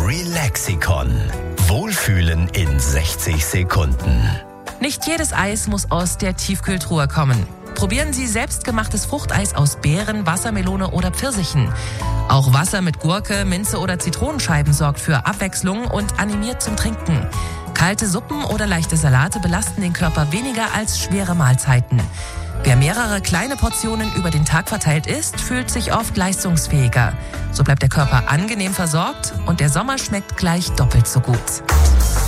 Relaxikon. Wohlfühlen in 60 Sekunden. Nicht jedes Eis muss aus der Tiefkühltruhe kommen. Probieren Sie selbstgemachtes Fruchteis aus Beeren, Wassermelone oder Pfirsichen. Auch Wasser mit Gurke, Minze oder Zitronenscheiben sorgt für Abwechslung und animiert zum Trinken. Kalte Suppen oder leichte Salate belasten den Körper weniger als schwere Mahlzeiten. Wer mehrere kleine Portionen über den Tag verteilt isst, fühlt sich oft leistungsfähiger. So bleibt der Körper angenehm versorgt und der Sommer schmeckt gleich doppelt so gut.